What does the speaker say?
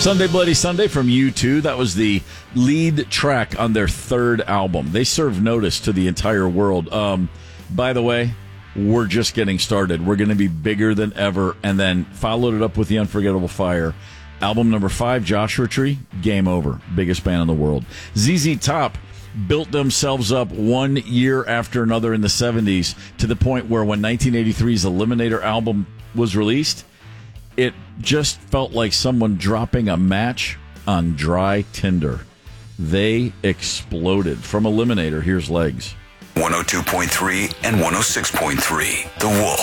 Sunday Bloody Sunday from U2. That was the lead track on their third album. They served notice to the entire world. By the way, we're just getting started. We're going to be bigger than ever. And then followed it up with The Unforgettable Fire. Album number 5, Joshua Tree, game over. Biggest band in the world. ZZ Top built themselves up one year after another in the 70s to the point where when 1983's Eliminator album was released, it just felt like someone dropping a match on dry tinder. They exploded. From Eliminator, here's Legs. 102.3 and 106.3, The Wolf.